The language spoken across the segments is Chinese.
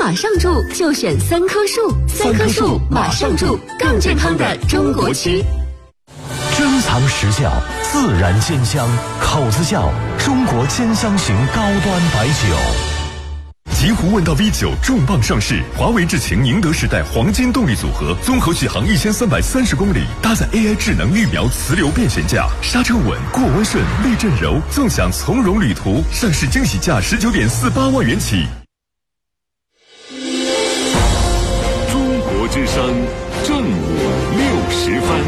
马上住就选3棵树，3棵树马上住，更健康的中国区。 珍藏实效，自然兼香，口子窖中国兼香型高端白酒。 极狐问道 V9 重磅上市，华为智擎宁德时代黄金动力组合，综合续航1330公里，搭载 AI 智能预瞄磁流变悬架，刹车稳，过弯顺，避震柔，纵享从容旅途。上市惊喜价19.48万元起。 中国之声正午60分。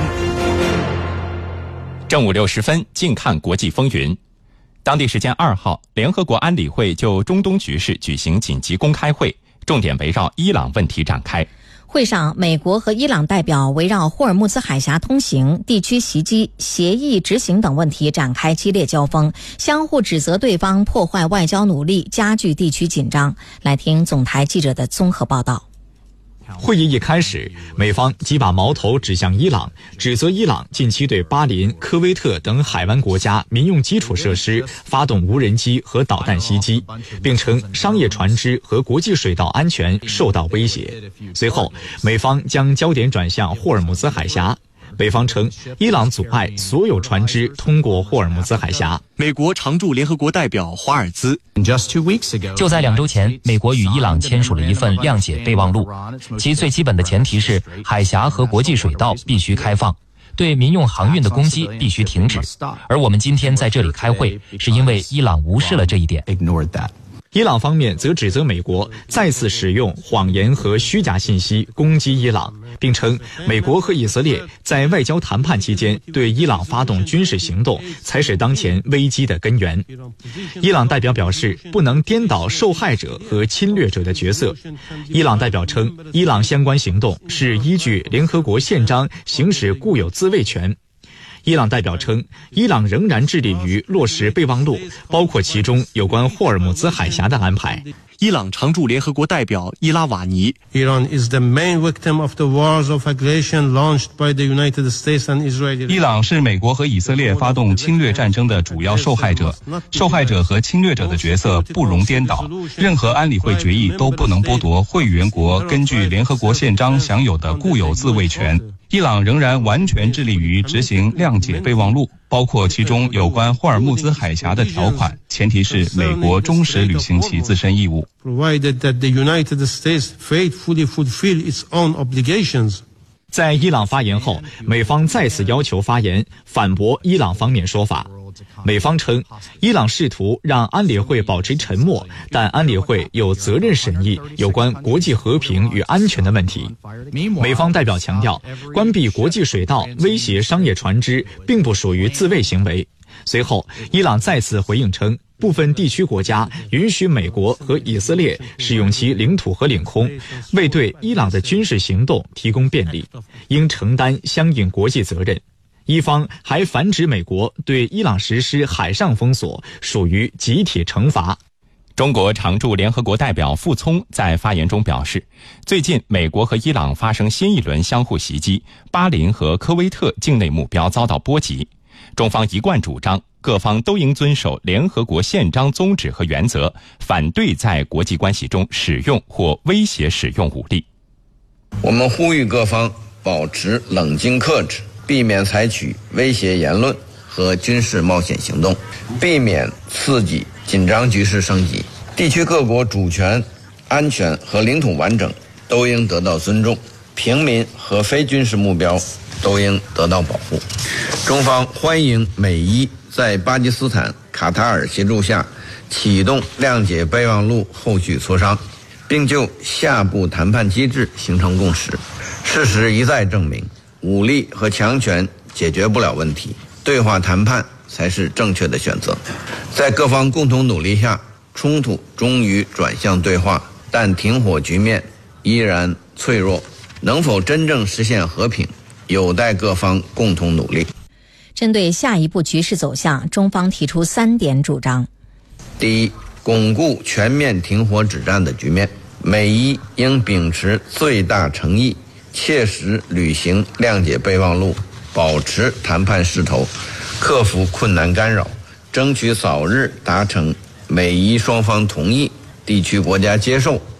正午60分，静看国际风云。当地时间2号，联合国安理会就中东局势举行紧急公开会，重点围绕伊朗问题展开。 会上，美国和伊朗代表围绕霍尔木兹海峡通行、地区袭击、协议执行等问题展开激烈交锋，相互指责对方破坏外交努力，加剧地区紧张。来听总台记者的综合报道。 会议一开始，美方即把矛头指向伊朗，指责伊朗近期对巴林、科威特等海湾国家民用基础设施发动无人机和导弹袭击，并称商业船只和国际水道安全受到威胁。随后，美方将焦点转向霍尔木兹海峡。北方称，伊朗阻碍所有船只通过霍尔木兹海峡。 美国常驻联合国代表华尔兹就在2周前，美国与伊朗签署了一份谅解备忘录，其最基本的前提是海峡和国际水道必须开放，对民用航运的攻击必须停止。而我们今天在这里开会，是因为伊朗无视了这一点。 伊朗方面则指责美国再次使用谎言和虚假信息攻击伊朗，并称美国和以色列在外交谈判期间对伊朗发动军事行动才是当前危机的根源。伊朗代表表示，不能颠倒受害者和侵略者的角色。伊朗代表称，伊朗相关行动是依据联合国宪章行使固有自卫权。伊朗代表称，伊朗仍然致力于落实备忘录，包括其中有关霍尔木兹海峡的安排。 伊朗常驻联合国代表伊拉瓦尼 Iran is the main victim of the wars of aggression launched by the United States and Israel. 伊朗是美国和以色列发动侵略战争的主要受害者，受害者和侵略者的角色不容颠倒，任何安理会决议都不能剥夺会员国根据联合国宪章享有的固有自卫权。伊朗仍然完全致力于执行谅解备忘录，包括其中有关霍尔木兹海峡的条款，前提是美国忠实履行其自身义务。 Provided that the United States faithfully fulfill its own obligations. 在伊朗发言后，美方再次要求发言，反驳伊朗方面说法。美方称，伊朗试图让安理会保持沉默，但安理会有责任审议有关国际和平与安全的问题。美方代表强调，关闭国际水道威胁商业船只并不属于自卫行为。随后，伊朗再次回应称，部分地区国家允许美国和以色列使用其领土和领空，为对伊朗的军事行动提供便利，应承担相应国际责任。伊方还反指美国对伊朗实施海上封锁属于集体惩罚。 中国常驻联合国代表傅聪在发言中表示，最近美国和伊朗发生新一轮相互袭击，巴林和科威特境内目标遭到波及。中方一贯主张，各方都应遵守联合国宪章宗旨和原则，反对在国际关系中使用或威胁使用武力。 我们呼吁各方保持冷静克制，避免采取威胁言论和军事冒险行动，避免刺激紧张局势升级。地区各国主权、安全和领土完整都应得到尊重，平民和非军事目标都应得到保护。中方欢迎美伊在巴基斯坦、卡塔尔协助下启动谅解备忘录后续磋商，并就下步谈判机制形成共识。事实一再证明，武力和强权解决不了问题，对话谈判才是正确的选择。在各方共同努力下，冲突终于转向对话，但停火局面依然脆弱，能否真正实现和平，有待各方共同努力。 针对下一步局势走向，中方提出3点主张。 第一，巩固全面停火止战的局面，美伊应秉持最大诚意，切实履行谅解备忘录，保持谈判势头，克服困难干扰，争取早日达成美伊双方同意、地区国家接受